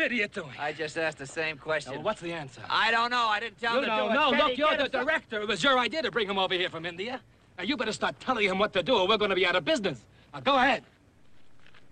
idiot doing? I just asked the same question. Well, what's the answer? I don't know. I didn't tell him to do it. No, Teddy, look, you're get the us some- director. It was your idea to bring him over here from India. Now, you better start telling him what to do or we're going to be out of business. Now, go ahead.